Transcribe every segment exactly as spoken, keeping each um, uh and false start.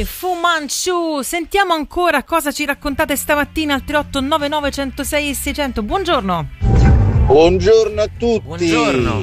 Fu Manchu. Sentiamo ancora cosa ci raccontate stamattina al tre otto nove nove uno zero sei seicento. Buongiorno. Buongiorno a tutti. Buongiorno.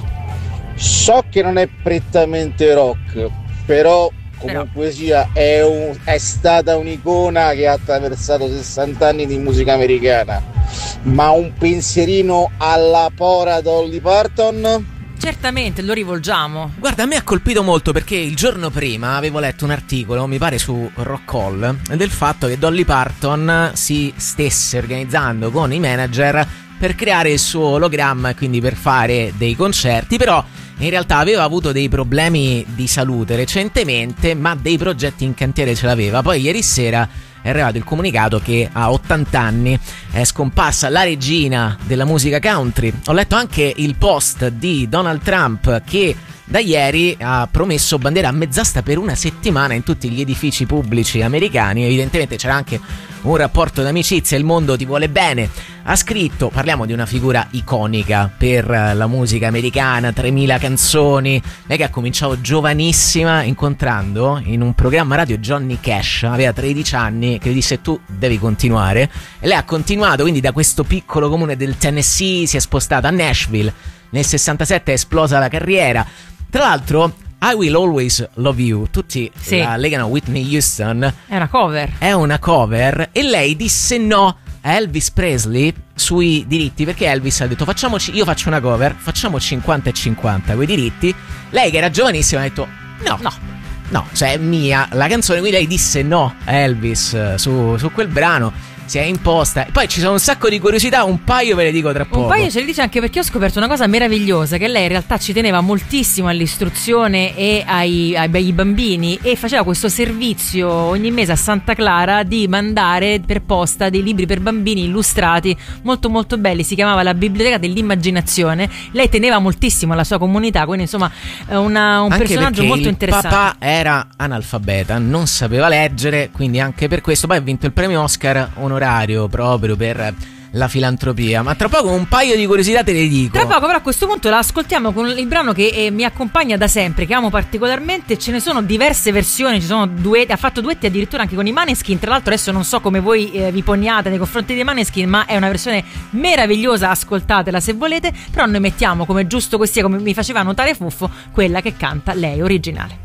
So che non è prettamente rock, però comunque sia è, un, è stata un'icona che ha attraversato sessanta anni di musica americana. Ma un pensierino alla pora Dolly Parton? Certamente, lo rivolgiamo. Guarda, a me ha colpito molto perché il giorno prima avevo letto un articolo, mi pare su Rock Hall, del fatto che Dolly Parton si stesse organizzando con i manager per creare il suo ologramma e quindi per fare dei concerti, però in realtà aveva avuto dei problemi di salute recentemente, ma dei progetti in cantiere ce l'aveva. Poi ieri sera è arrivato il comunicato che a ottanta anni è scomparsa la regina della musica country. Ho letto anche il post di Donald Trump che da ieri ha promesso bandiera a mezz'asta per una settimana in tutti gli edifici pubblici americani. Evidentemente c'era anche un rapporto d'amicizia, il mondo ti vuole bene. Ha scritto, parliamo di una figura iconica per la musica americana, tremila canzoni. Lei che ha cominciato giovanissima incontrando in un programma radio Johnny Cash, aveva tredici anni, che gli disse tu devi continuare, e lei ha continuato, quindi da questo piccolo comune del Tennessee si è spostata a Nashville. Nel sessantasette è esplosa la carriera. Tra l'altro I Will Always Love You, tutti sì. la legano Whitney Houston. È una cover. È una cover e lei disse no a Elvis Presley sui diritti, perché Elvis ha detto facciamoci, io faccio una cover, facciamo cinquanta e cinquanta quei diritti. Lei che era giovanissima ha detto no, no, no, cioè è mia la canzone, quindi lei disse no a Elvis su, su quel brano. Si è imposta. E poi ci sono un sacco di curiosità, un paio ve le dico tra poco. Un paio ce le dice anche perché ho scoperto una cosa meravigliosa, che lei in realtà ci teneva moltissimo all'istruzione e ai, ai, ai bambini, e faceva questo servizio ogni mese a Santa Clara di mandare per posta dei libri per bambini illustrati molto molto belli. Si chiamava La Biblioteca dell'Immaginazione. Lei teneva moltissimo alla sua comunità, quindi insomma una, un anche personaggio molto il interessante. Papà era analfabeta, non sapeva leggere, quindi anche per questo poi ha vinto il premio Oscar onorario proprio per la filantropia. Ma tra poco un paio di curiosità te le dico. Tra poco, però a questo punto la ascoltiamo con il brano che eh, mi accompagna da sempre, che amo particolarmente. Ce ne sono diverse versioni, ci sono duetti, ha fatto duetti addirittura anche con i Maneskin. Tra l'altro adesso non so come voi eh, vi poniate nei confronti dei Maneskin, ma è una versione meravigliosa, ascoltatela se volete. Però noi mettiamo, come giusto così, come mi faceva notare Fuffo, quella che canta lei originale.